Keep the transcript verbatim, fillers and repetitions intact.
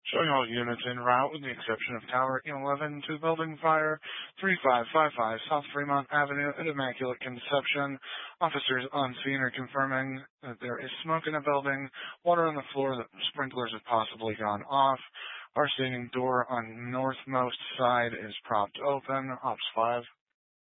Showing all units en route with the exception of Tower eleven to Building Fire three five five five South Fremont Avenue at Immaculate Conception. Officers on scene are confirming that there is smoke in the building, water on the floor, that sprinklers have possibly gone off. Our standing door on northmost side is propped open. Ops five.